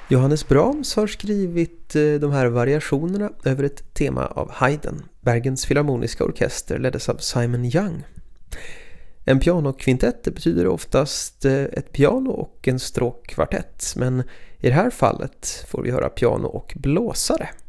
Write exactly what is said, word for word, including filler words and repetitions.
Johannes Brahms har skrivit de här variationerna över ett tema av Haydn. Bergens Filharmoniska Orkester leddes av Simon Young. En pianokvintett betyder oftast ett piano och en stråkkvartett, men i det här fallet får vi höra piano och blåsare.